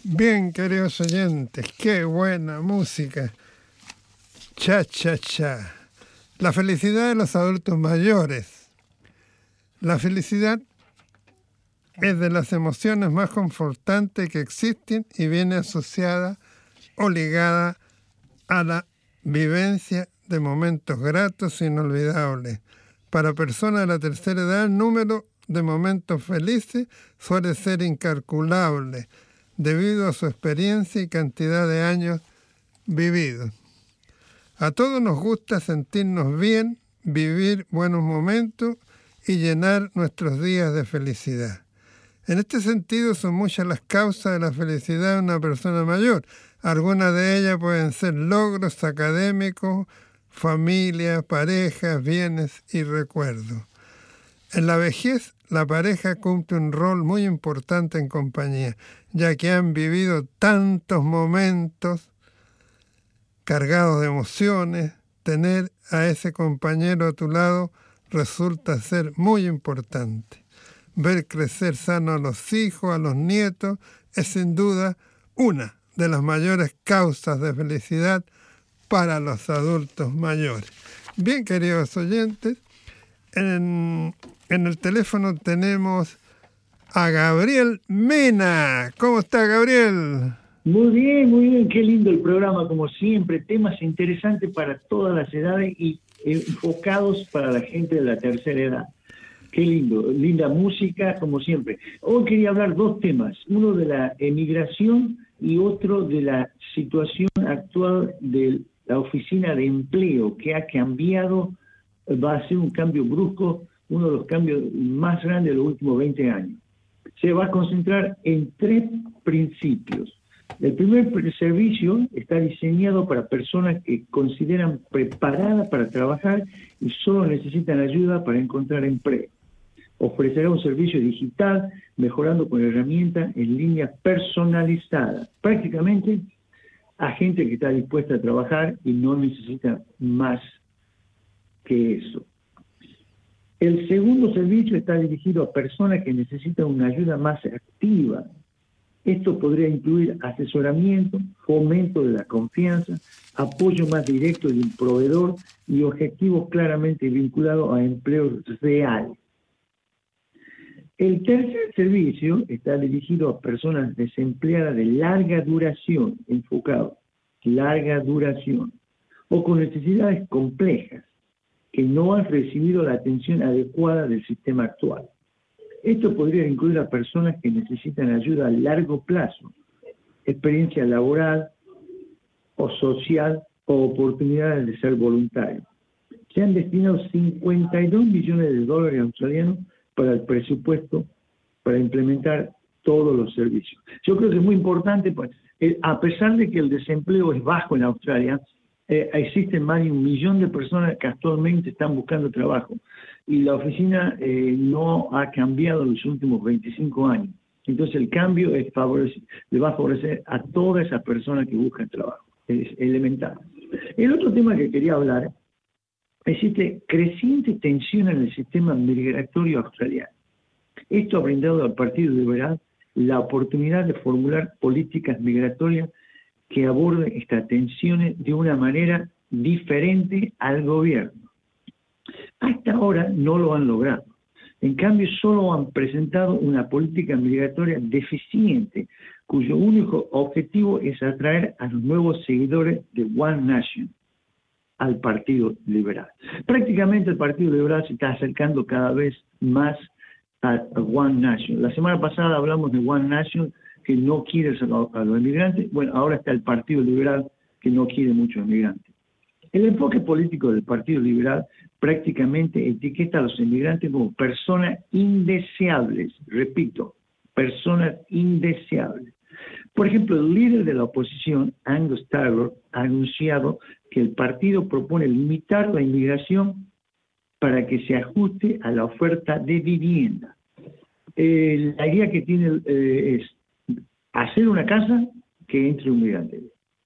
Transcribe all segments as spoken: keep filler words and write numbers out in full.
Bien, queridos oyentes, qué buena música. Cha, cha, cha. La felicidad de los adultos mayores. La felicidad es de las emociones más confortantes que existen y viene asociada o ligada a la vivencia de momentos gratos e inolvidables. Para personas de la tercera edad, el número de momentos felices suele ser incalculable debido a su experiencia y cantidad de años vividos. A todos nos gusta sentirnos bien, vivir buenos momentos y llenar nuestros días de felicidad. En este sentido, son muchas las causas de la felicidad de una persona mayor. Algunas de ellas pueden ser logros académicos, familia, parejas, bienes y recuerdos. En la vejez, la pareja cumple un rol muy importante en compañía, ya que han vivido tantos momentos cargados de emociones. Tener a ese compañero a tu lado resulta ser muy importante. Ver crecer sano a los hijos, a los nietos, es sin duda una de las mayores causas de felicidad para los adultos mayores. Bien, queridos oyentes, en, en el teléfono tenemos a Gabriel Mena. ¿Cómo está, Gabriel? Muy bien, muy bien. Qué lindo el programa, como siempre. Temas interesantes para todas las edades y enfocados para la gente de la tercera edad. Qué lindo, linda música, como siempre. Hoy quería hablar dos temas, uno de la emigración y otro de la situación actual de la oficina de empleo, que ha cambiado, va a ser un cambio brusco, uno de los cambios más grandes de los últimos veinte años. Se va a concentrar en tres principios. El primer servicio está diseñado para personas que consideran preparadas para trabajar y solo necesitan ayuda para encontrar empleo. Ofrecerá un servicio digital, mejorando con herramientas en línea personalizada, prácticamente a gente que está dispuesta a trabajar y no necesita más que eso. El segundo servicio está dirigido a personas que necesitan una ayuda más activa. Esto podría incluir asesoramiento, fomento de la confianza, apoyo más directo de un proveedor y objetivos claramente vinculados a empleos reales. El tercer servicio está dirigido a personas desempleadas de larga duración, enfocado, larga duración, o con necesidades complejas, que no han recibido la atención adecuada del sistema actual. Esto podría incluir a personas que necesitan ayuda a largo plazo, experiencia laboral o social o oportunidades de ser voluntario. Se han destinado cincuenta y dos millones de dólares australianos para el presupuesto para implementar todos los servicios. Yo creo que es muy importante, pues, eh, a pesar de que el desempleo es bajo en Australia, eh, existen más de un millón de personas que actualmente están buscando trabajo y la oficina eh, no ha cambiado en los últimos veinticinco años. Entonces el cambio es le va a favorecer a todas esas personas que buscan trabajo. Es elemental. El otro tema que quería hablar, existe creciente tensión en el sistema migratorio australiano. Esto ha brindado al Partido Liberal la oportunidad de formular políticas migratorias que aborden estas tensiones de una manera diferente al gobierno. Hasta ahora no lo han logrado. En cambio, solo han presentado una política migratoria deficiente, cuyo único objetivo es atraer a los nuevos seguidores de One Nation al Partido Liberal. Prácticamente el Partido Liberal se está acercando cada vez más a One Nation. La semana pasada hablamos de One Nation, que no quiere a los inmigrantes. Bueno, ahora está el Partido Liberal, que no quiere muchos inmigrantes. El enfoque político del Partido Liberal prácticamente etiqueta a los inmigrantes como personas indeseables. Repito, personas indeseables. Por ejemplo, el líder de la oposición, Angus Taylor, ha anunciado que el partido propone limitar la inmigración para que se ajuste a la oferta de vivienda. Eh, la idea que tiene eh, es hacer una casa que entre un inmigrante.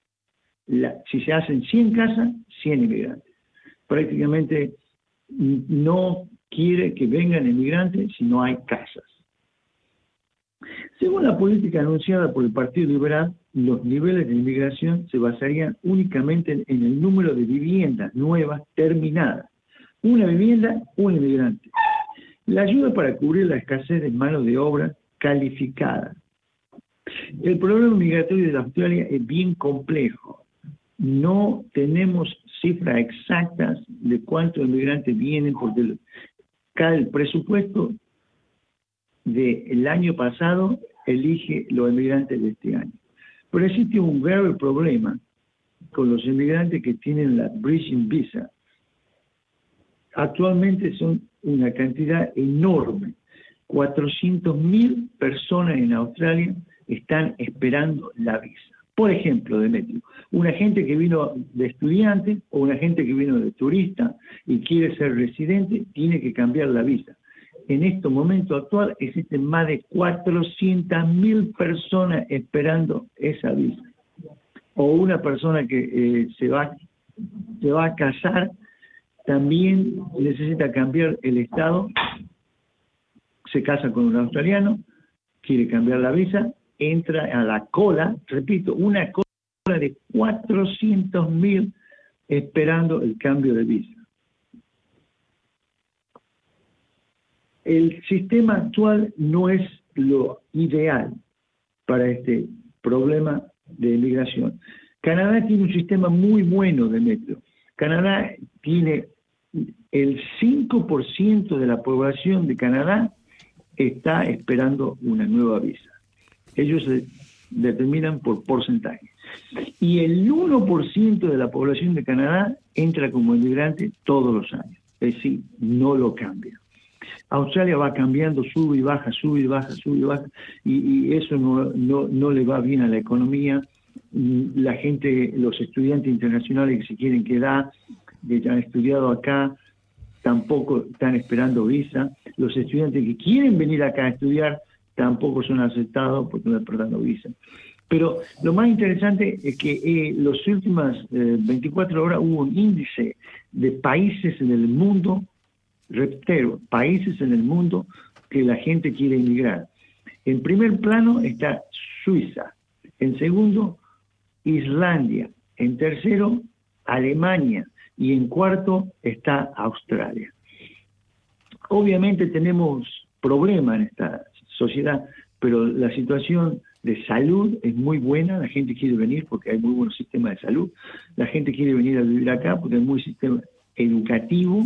La, si se hacen cien casas, cien inmigrantes. Prácticamente no quiere que vengan inmigrantes si no hay casas. Según la política anunciada por el Partido Liberal, los niveles de inmigración se basarían únicamente en, en el número de viviendas nuevas terminadas. Una vivienda, un inmigrante. La ayuda para cubrir la escasez de mano de obra calificada. El problema migratorio de Australia es bien complejo. No tenemos cifras exactas de cuántos inmigrantes vienen, porque el, el presupuesto del año pasado elige los inmigrantes de este año. Pero existe un grave problema con los inmigrantes que tienen la Bridging Visa. Actualmente son una cantidad enorme. cuatrocientas mil personas en Australia están esperando la visa. Por ejemplo, Demetrio, una gente que vino de estudiante o una gente que vino de turista y quiere ser residente, tiene que cambiar la visa. En este momento actual existen más de cuatrocientas mil personas esperando esa visa. O una persona que eh, se, va, se va a casar, también necesita cambiar el estado, se casa con un australiano, quiere cambiar la visa, entra a la cola, repito, una cola de cuatrocientos mil esperando el cambio de visa. El sistema actual no es lo ideal para este problema de inmigración. Canadá tiene un sistema muy bueno, Demetrio. Canadá tiene el cinco por ciento de la población de Canadá está esperando una nueva visa. Ellos se determinan por porcentaje. Y el uno por ciento de la población de Canadá entra como inmigrante todos los años. Es decir, no lo cambia. Australia va cambiando, sube y baja, sube y baja, sube y baja, y, y eso no, no, no le va bien a la economía. La gente, los estudiantes internacionales que se quieren quedar, que han estudiado acá, tampoco están esperando visa. Los estudiantes que quieren venir acá a estudiar tampoco son aceptados porque no están esperando visa. Pero lo más interesante es que en eh, las últimas eh, veinticuatro horas hubo un índice de países en el mundo, repito, países en el mundo que la gente quiere emigrar. En primer plano está Suiza, en segundo Islandia, en tercero Alemania y en cuarto está Australia. Obviamente tenemos problemas en esta sociedad, pero la situación de salud es muy buena, la gente quiere venir porque hay muy buen sistema de salud, la gente quiere venir a vivir acá porque hay muy sistema educativo,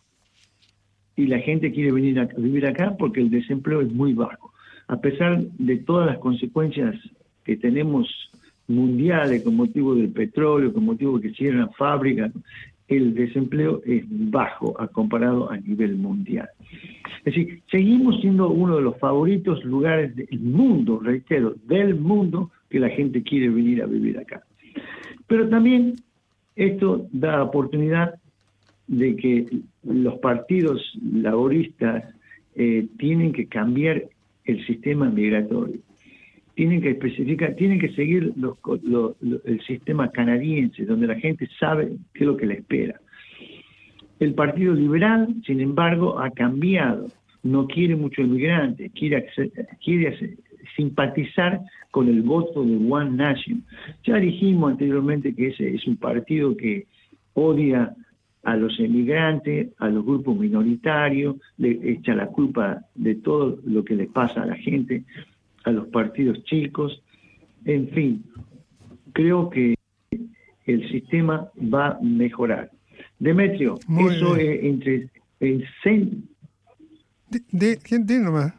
y la gente quiere venir a vivir acá porque el desempleo es muy bajo. A pesar de todas las consecuencias que tenemos mundiales con motivo del petróleo, con motivo de que cierran fábricas, el desempleo es bajo a comparado a nivel mundial. Es decir, seguimos siendo uno de los favoritos lugares del mundo, reitero, del mundo, que la gente quiere venir a vivir acá. Pero también esto da oportunidad de que los partidos laboristas eh, tienen que cambiar el sistema migratorio, tienen que especificar, tienen que seguir los, lo, lo, el sistema canadiense, donde la gente sabe qué es lo que le espera. El Partido Liberal, sin embargo, ha cambiado, no quiere mucho inmigrante, quiere, quiere simpatizar con el voto de One Nation. Ya dijimos anteriormente que ese es un partido que odia a los emigrantes, a los grupos minoritarios, le echa la culpa de todo lo que le pasa a la gente, a los partidos chicos. En fin, creo que el sistema va a mejorar. Demetrio, Muy eso bien. es entre el cen... De, de, ¿Quién tiene nomás?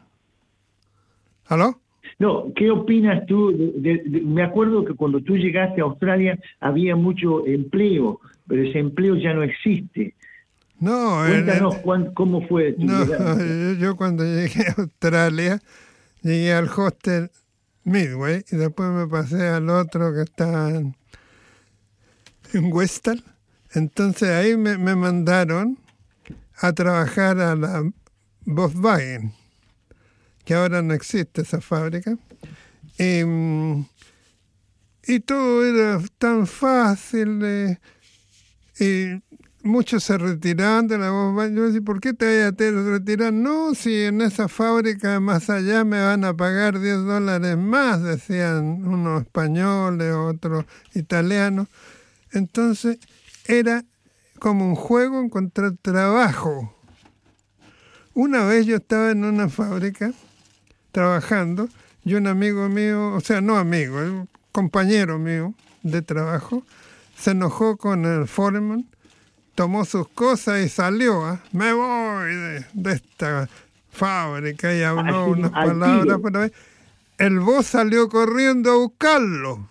¿Aló? No, ¿qué opinas tú? De, de, de, me acuerdo que cuando tú llegaste a Australia había mucho empleo, pero ese empleo ya no existe. No, Cuéntanos el, el, cuán, cómo fue tu no, llegada. yo, yo cuando llegué a Australia llegué al hostel Midway y después me pasé al otro que está en, en Westall. Entonces ahí me, me mandaron a trabajar a la Volkswagen, que ahora no existe esa fábrica. Y, y todo era tan fácil. Eh, y muchos se retiraban de la voz baja. Yo decía, ¿por qué te vayas a retirar? No, si en esa fábrica más allá me van a pagar diez dólares más, decían unos españoles, otros italianos. Entonces era como un juego encontrar trabajo. Una vez yo estaba en una fábrica trabajando y un amigo mío, o sea, no amigo, un compañero mío de trabajo, se enojó con el foreman, tomó sus cosas y salió. ¿eh? Me voy de, de esta fábrica y habló unas palabras. Pero el boss salió corriendo a buscarlo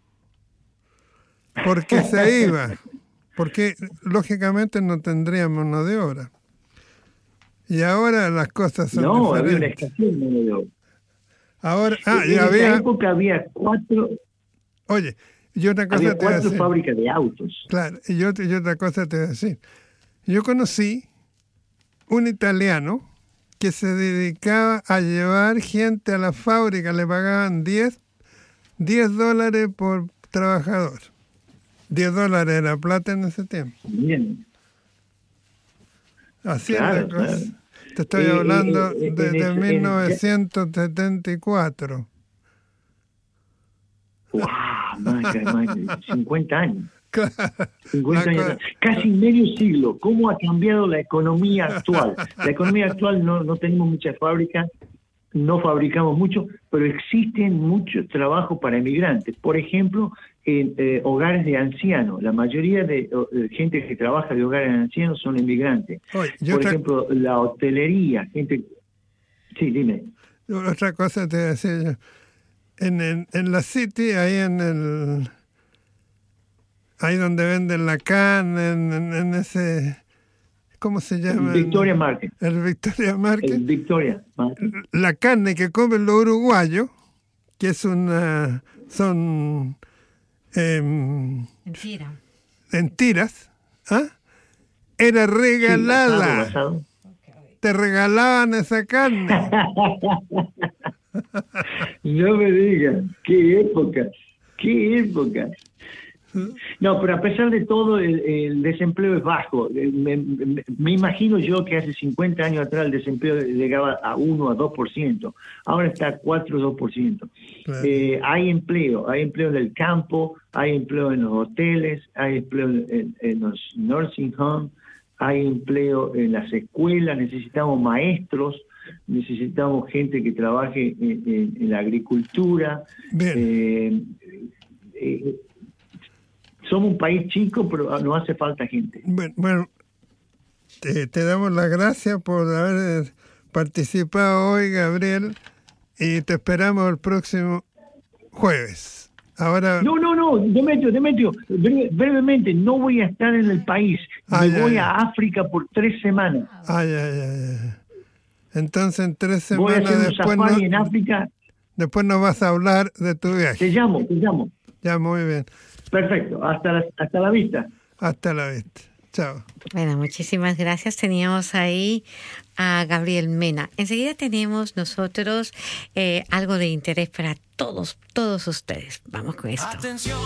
porque se iba. Porque lógicamente no tendría mano de obra. Y ahora las cosas son no, diferentes. Había una escasez de mano de obra. Ahora, ah, en y esa había... época había cuatro... Oye, y otra cosa había te voy a cuatro decir. fábricas de autos. Claro, y, yo, y otra cosa te voy a decir. Yo conocí un italiano que se dedicaba a llevar gente a la fábrica, le pagaban diez dólares por trabajador. diez dólares era plata en ese tiempo. Bien. Así claro, es la cosa. Claro. Te estoy eh, hablando eh, eh, de, de en, mil novecientos setenta y cuatro. ¡Wow! Más, más de cincuenta años. Claro, cincuenta años. cosa... Casi medio siglo. ¿Cómo ha cambiado la economía actual? La economía actual no, no tenemos muchas fábricas, no fabricamos mucho, pero existen muchos trabajos para emigrantes. Por ejemplo, en eh, hogares de ancianos. La mayoría de, de gente que trabaja de hogares de ancianos son emigrantes. Oye, Por otra... ejemplo, la hotelería. Gente... Sí, dime. Otra cosa te voy a decir yo. En, en, en la City, ahí en el... ahí donde venden la carne, en, en, en ese... ¿Cómo se llama? El Victoria Market. El Victoria Market. El Victoria Market. La carne que comen los uruguayos, que es una... son... Eh, en tira. En tiras, ¿ah? Era regalada. Sí, basado, basado. Te regalaban esa carne. No me digas, qué época, qué época. No, pero a pesar de todo, el, el desempleo es bajo. Me, me, me imagino yo que hace cincuenta años atrás el desempleo llegaba a uno a dos por ciento. Ahora está a cuatro o dos por ciento. Claro. Eh, hay empleo, hay empleo en el campo, hay empleo en los hoteles, hay empleo en, en los nursing homes, hay empleo en las escuelas, necesitamos maestros, necesitamos gente que trabaje en, en, en la agricultura. Bien. Eh, eh, somos un país chico, pero nos hace falta gente. Bueno, bueno te, te damos las gracias por haber participado hoy, Gabriel, y te esperamos el próximo jueves. Ahora... No, no, no, Demetrio, Demetrio, breve, brevemente, no voy a estar en el país. Ay, Me voy ay, a África por tres semanas. Ay, ay, ay, ay. Entonces en tres semanas voy a hacer un después, safari no, en África. Después nos vas a hablar de tu viaje. Te llamo, te llamo. Ya, muy bien. Perfecto, hasta la, hasta la vista. Hasta la vista. Chao. Bueno, muchísimas gracias. Teníamos ahí a Gabriel Mena. Enseguida tenemos nosotros eh, algo de interés para todos, todos ustedes. Vamos con esto. Atención.